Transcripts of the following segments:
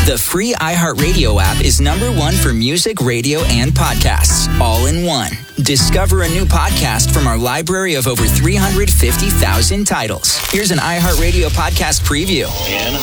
The free iHeartRadio app is #1 for music, radio, and podcasts, all in one. Discover a new podcast from our library of over 350,000 titles. Here's an iHeartRadio podcast preview. In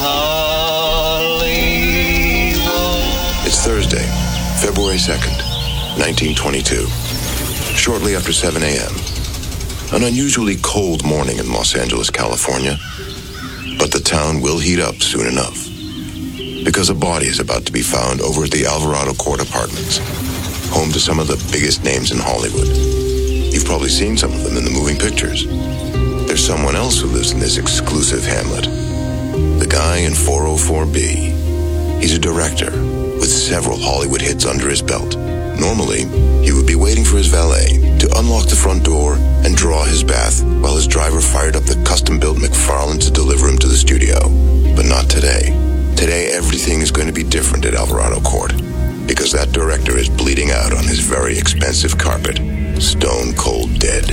Hollywood. It's Thursday, February 2nd, 1922. Shortly after 7 a.m., an unusually cold morning in Los Angeles, California. But the town will heat up soon enough, because a body is about to be found over at the Alvarado Court Apartments, home to some of the biggest names in Hollywood. You've probably seen some of them in the moving pictures. There's someone else who lives in this exclusive hamlet. The guy in 404B. He's a director with several Hollywood hits under his belt. Normally, he would be waiting for his valet to unlock the front door and draw his bath while his driver fired up the custom-built McFarlane to deliver him to the studio. But not today. Today, everything is going to be different at Alvarado Court, because that director is bleeding out on his very expensive carpet, stone cold dead.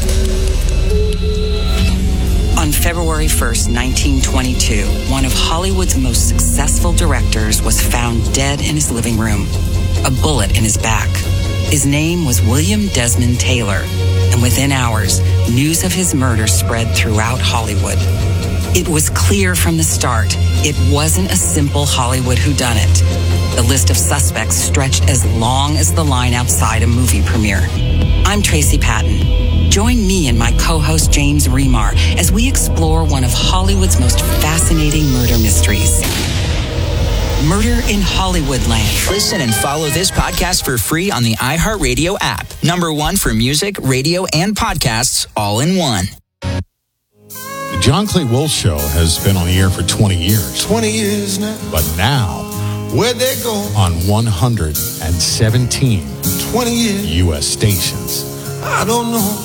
On February 1st, 1922, one of Hollywood's most successful directors was found dead in his living room, a bullet in his back. His name was William Desmond Taylor, and within hours, news of his murder spread throughout Hollywood. It was clear from the start, it wasn't a simple Hollywood whodunit. The list of suspects stretched as long as the line outside a movie premiere. I'm Tracy Patton. Join me and my co-host James Remar as we explore one of Hollywood's most fascinating murder mysteries. Murder in Hollywoodland. Listen and follow this podcast for free on the iHeartRadio app. #1 for music, radio, and podcasts, all in one. The John Clay Wolf Show has been on the air for 20 years. 20 years now. But now, Where'd they go? on 117 20 years. U.S. stations. I don't know.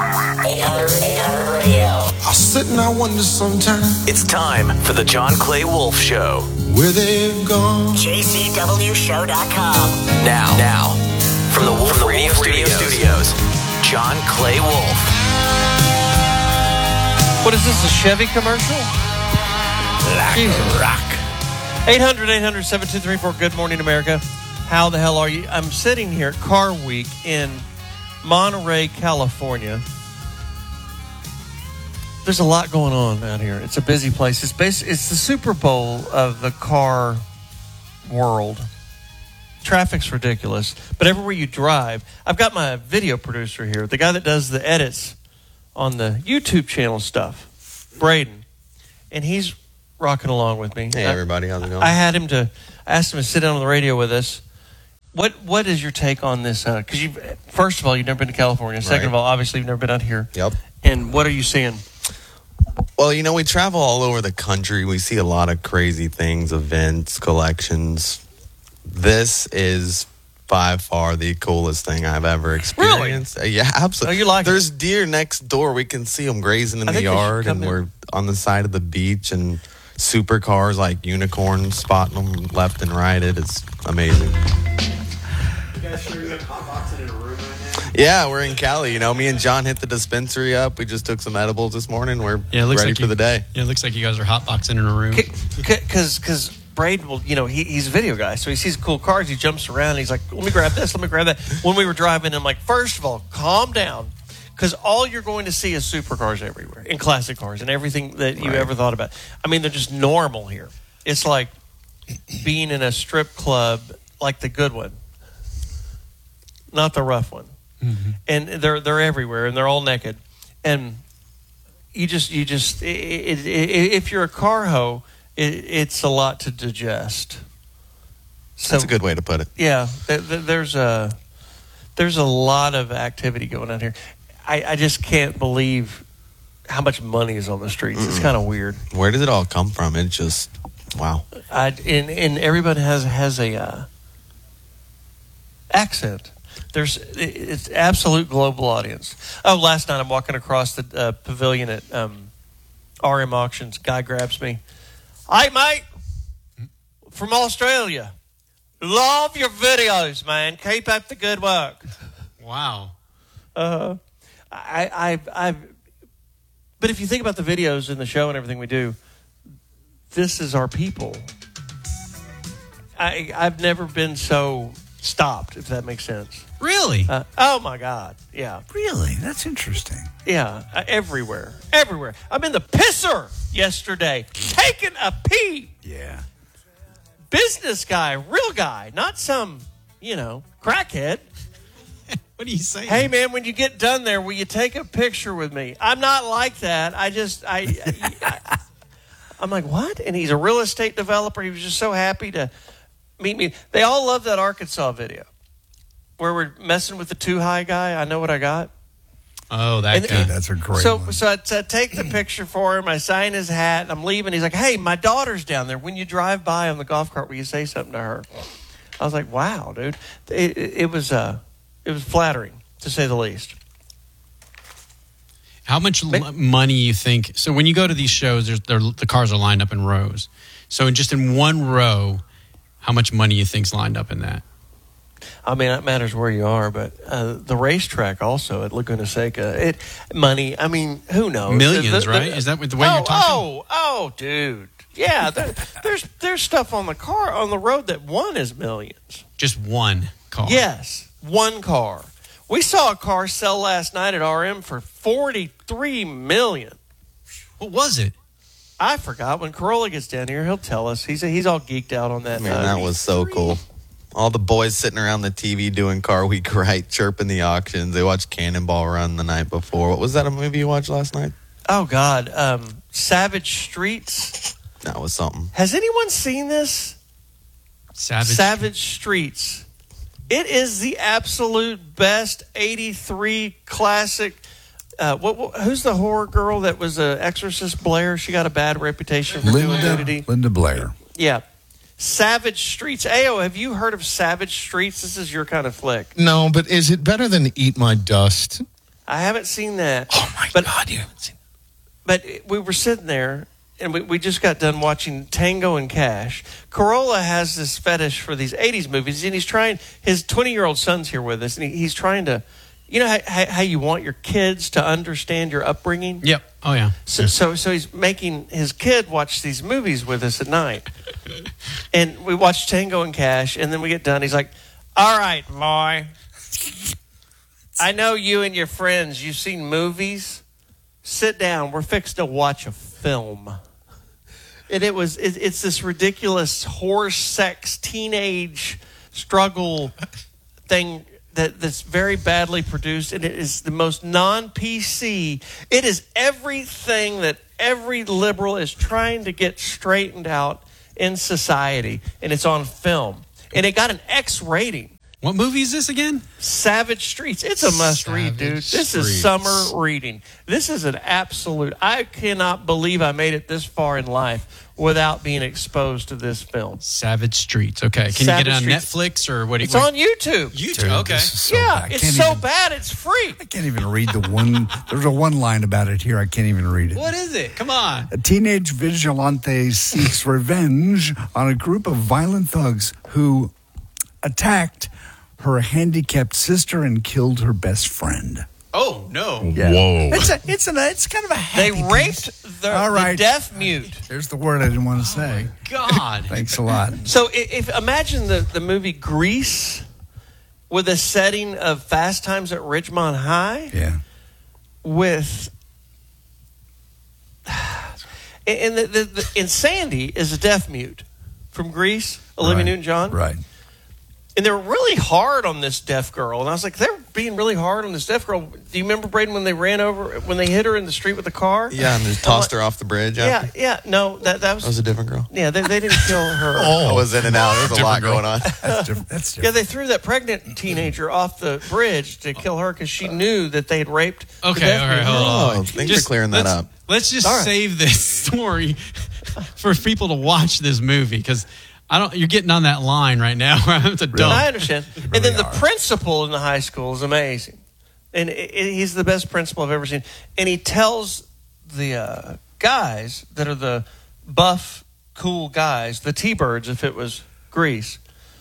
I sit and I wonder sometimes It's time for the John Clay Wolf Show. where they've gone. JCWShow.com. Now, from the Wolf Radio Studios, John Clay Wolf. What is this, a Chevy commercial? Jesus. Rock. 800-800-7234. Good morning, America. How the hell are you? I'm sitting here at Car Week in Monterey, California. There's a lot going on out here. It's a busy place. It's the Super Bowl of the car world. Traffic's ridiculous. But everywhere you drive, I've got my video producer here, the guy that does the edits on the YouTube channel stuff, Braden. And he's rocking along with me. Hey, everybody. How's it going? I asked him to sit down on the radio with us. What is your take on this? Because first of all, you've never been to California. Second of all, obviously, you've never been out here. Yep. And what are you seeing? Well, we travel all over the country. We see a lot of crazy things, events, collections. This is by far the coolest thing I've ever experienced. Really? Yeah, absolutely. Oh, you like There's deer next door. We can see them grazing in the yard, and we're on the side of the beach, and supercars like unicorns spotting them left and right. It is amazing. You guys sure you're hotboxing in a room right now? Yeah, we're in Cali. Me and John hit the dispensary up. We just took some edibles this morning. We're ready for the day. Yeah, it looks like you guys are hotboxing in a room. Because Braden will, he's a video guy, so he sees cool cars, he jumps around, and he's like, let me grab this, let me grab that. When we were driving, I'm like, first of all, calm down, because all you're going to see is supercars everywhere, and classic cars, and everything that you ever thought about. I mean, they're just normal here. It's like being in a strip club, like the good one, not the rough one. Mm-hmm. And they're everywhere, and they're all naked. And you just if you're a car hoe, it's a lot to digest. So, that's a good way to put it. Yeah, there's a lot of activity going on here. I just can't believe how much money is on the streets. It's kind of weird. Where does it all come from? It's just wow. And everybody has a accent. It's absolute global audience. Oh, last night I'm walking across the pavilion at RM Auctions. Guy grabs me. Hey, mate, from Australia. Love your videos, man. Keep up the good work. Wow. But if you think about the videos and the show and everything we do, this is our people. I've never been so stopped, if that makes sense. Really? Oh my God! Yeah. Really? That's interesting. Yeah, everywhere. I'm in the pisser yesterday, taking a pee. Yeah. Business guy, real guy, not some, crackhead. What are you saying? Hey, man, when you get done there, will you take a picture with me? I'm not like that. I'm like, what? And he's a real estate developer. He was just so happy to meet me. They all love that Arkansas video where we're messing with the too high guy. I know what I got. Oh, that guy. That's a great one. So I take the picture for him. I sign his hat. I'm leaving. He's like, hey, my daughter's down there. When you drive by on the golf cart, will you say something to her? I was like, wow, dude. It was flattering, to say the least. How much money you think? So when you go to these shows, the cars are lined up in rows. So just in one row, how much money you think's lined up in that? I mean, it matters where you are, but the racetrack also at Laguna Seca, money. I mean, who knows? Millions, right? Is that the way you're talking? Oh, dude. Yeah, there's stuff on the road that won is millions. Just one car. Yes, one car. We saw a car sell last night at RM for $43 million. What was it? I forgot. When Corolla gets down here, he'll tell us. He's all geeked out on that. Man, that was so cool. All the boys sitting around the TV doing Car Week Right, chirping the auctions. They watched Cannonball Run the night before. What was that, a movie you watched last night? Oh, God. Savage Streets. That was something. Has anyone seen this? Savage Streets. It is the absolute best 83 classic. Who's the horror girl that was Exorcist Blair? She got a bad reputation for doing nudity. Linda Blair. Yeah. Savage Streets. Ayo, have you heard of Savage Streets? This is your kind of flick. No, but is it better than Eat My Dust? I haven't seen that. Oh, my God, you haven't seen But we were sitting there, and we just got done watching Tango and Cash. Corolla has this fetish for these 80s movies, and he's trying, his 20-year-old son's here with us, and he's trying to, you know how you want your kids to understand your upbringing? Yep. Oh, yeah. So he's making his kid watch these movies with us at night. And we watch Tango and Cash, and then we get done. He's like, all right, boy, I know you and your friends, you've seen movies. Sit down. We're fixed to watch a film. And it's this ridiculous horse sex teenage struggle thing that's very badly produced, and it is the most non-PC. It is everything that every liberal is trying to get straightened out in society, and it's on film. And it got an X rating. What movie is this again? Savage Streets. It's a must-read, dude. This is summer reading. This is an absolute... I cannot believe I made it this far in life without being exposed to this film. Savage Streets. Okay. Can you get it on Netflix or what? It's on YouTube. YouTube. Dude, okay. So yeah, bad. it's so bad. It's free. I can't even read the one. There's a one line about it here. I can't even read it. What is it? Come on. A teenage vigilante seeks revenge on a group of violent thugs who attacked her handicapped sister and killed her best friend. Oh, no. Yeah. Whoa. It's kind of a happy They raped the deaf mute. There's the word I didn't want to say. God. Thanks a lot. So imagine the movie Grease with a setting of Fast Times at Ridgemont High. Yeah. With... And and Sandy is a deaf mute from Grease, Olivia Newton-John. Right. And they were really hard on this deaf girl. And I was like, they're being really hard on this deaf girl. Do you remember, Braden, when they hit her in the street with the car? Yeah, and just tossed her off the bridge. After? Yeah. No, that was a different girl. Yeah, they didn't kill her. I was in and out. There's a lot going on. That's different. Yeah, they threw that pregnant teenager off the bridge to kill her because she knew that they had raped. Okay, all right, hold on. Thanks for clearing that up. Let's just save this story for people to watch this movie because you're getting on that line right now. It's a dump. I understand. Really and then the principal in the high school is amazing. And he's the best principal I've ever seen. And he tells the guys that are the buff, cool guys, the T-Birds, if it was Grease,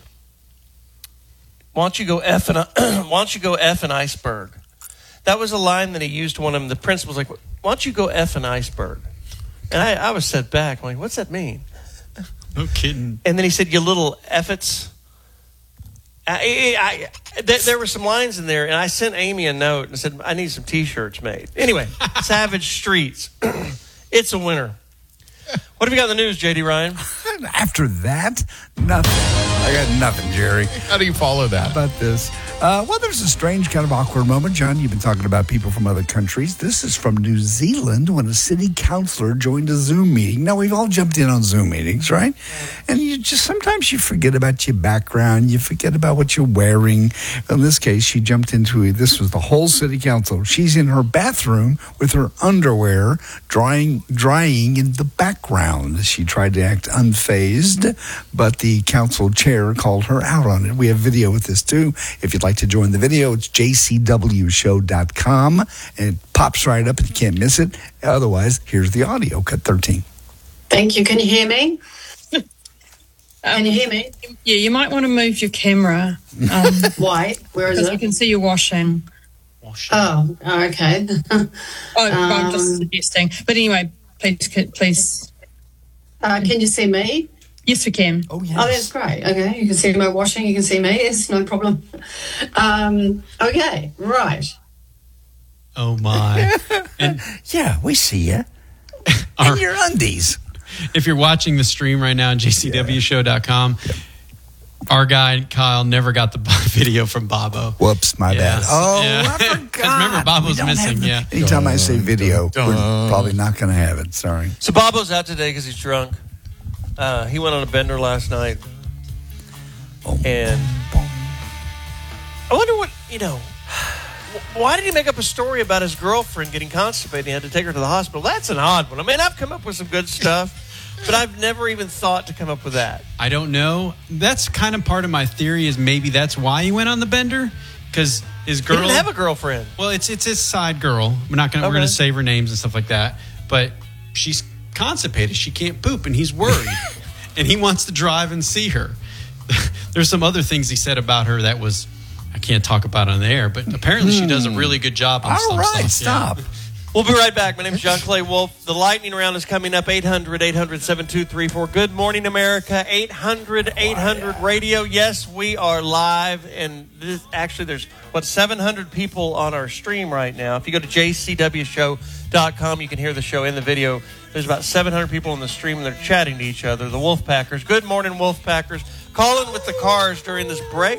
why don't you go F an iceberg? That was a line that he used to one of them. The principal's like, why don't you go F an iceberg? And I was set back. I'm like, what's that mean? No kidding. And then he said, "You little effets." There were some lines in there, and I sent Amy a note and said, "I need some T-shirts made." Anyway, Savage Streets. It's a winner. What have you got in the news, J.D. Ryan? After that, nothing. I got nothing, Jerry. How do you follow that? How about this? Well, there's a strange kind of awkward moment. John, you've been talking about people from other countries. This is from New Zealand when a city councilor joined a Zoom meeting. Now, we've all jumped in on Zoom meetings, right? And sometimes you forget about your background. You forget about what you're wearing. In this case, she jumped into this was the whole city council. She's in her bathroom with her underwear drying in the background. She tried to act unfazed, but the council chair called her out on it. We have video with this, too. If you'd like to join the video, it's jcwshow.com, and it pops right up and you can't miss it. Otherwise, here's the audio, cut 13. Thank you. Can you hear me? Can you hear me? Yeah, you might want to move your camera. Why? Where is it? I can see you washing. Oh, okay. I'm just suggesting. But anyway, please. Can you see me? Yes, we can. Oh, yes. Oh, that's great. Okay, you can see my washing. You can see me. It's no problem. Okay, right. Oh, my. And yeah, we see you. In your undies. If you're watching the stream right now on jcwshow.com, our guy, Kyle, never got the video from Bobo. Whoops, my bad. Oh, yeah. I forgot. Because remember, Bobo's missing, Anytime I say video, we're probably not going to have it. Sorry. So Bobo's out today because he's drunk. He went on a bender last night. And I wonder why did he make up a story about his girlfriend getting constipated and he had to take her to the hospital? That's an odd one. I mean, I've come up with some good stuff, but I've never even thought to come up with that. I don't know. That's kind of part of my theory is maybe that's why he went on the bender. Because his girl... He didn't have a girlfriend. Well, it's his side girl. We're going to save her names and stuff like that. But she's constipated. She can't poop, and he's worried. And he wants to drive and see her. There's some other things he said about her that was... I can't talk about on the air, but apparently she does a really good job on All right, stuff. stop. Yeah. We'll be right back. My name is John Clay Wolf. The lightning round is coming up. 800-800-7234. Good morning, America. 800-800-radio. Yes, we are live. And there's 700 people on our stream right now. If you go to jcwshow.com, you can hear the show in the video. There's about 700 people on the stream, and they're chatting to each other. The Wolfpackers. Good morning, Wolfpackers. Call in with the cars during this break.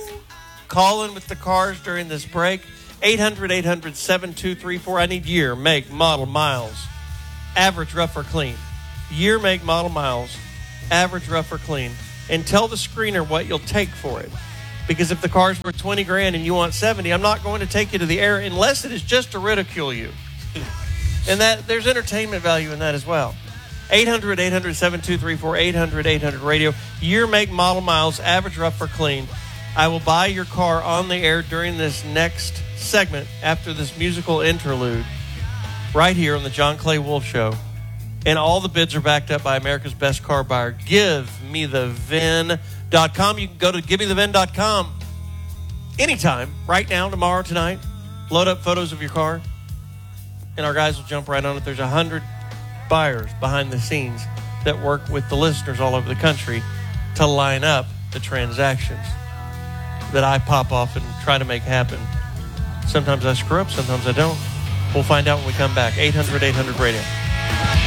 800-800-7234. I need year, make, model, miles. Average, rough, or clean. Year, make, model, miles. Average, rough, or clean. And tell the screener what you'll take for it. Because if the car's worth $20,000 and you want 70, I'm not going to take you to the air unless it is just to ridicule you. And that there's entertainment value in that as well. 800-800-7234. 800-800-radio. Year, make, model, miles. Average, rough, or clean. I will buy your car on the air during this next segment after this musical interlude right here on the John Clay Wolf Show. And all the bids are backed up by America's best car buyer, GiveMeTheVin.com. You can go to GiveMeTheVin.com anytime, right now, tomorrow, tonight. Load up photos of your car, and our guys will jump right on it. There's 100 buyers behind the scenes that work with the listeners all over the country to line up the transactions that I pop off and try to make happen. Sometimes I screw up, sometimes I don't. We'll find out when we come back. 800-800-radio.